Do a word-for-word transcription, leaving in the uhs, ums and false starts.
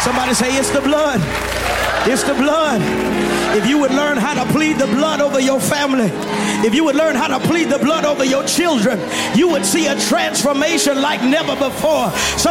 Somebody say, it's the blood. It's the blood. If you would learn how to plead the blood over your family, if you would learn how to plead the blood over your children, you would see a transformation like never before.